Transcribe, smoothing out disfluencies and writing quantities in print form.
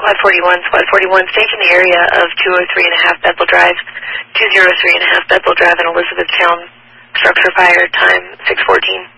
Squad 41, Squad 41, station the area of 203.5 Bethel Drive, 203.5 Bethel Drive in Elizabethtown. Structure fire, time 6:14.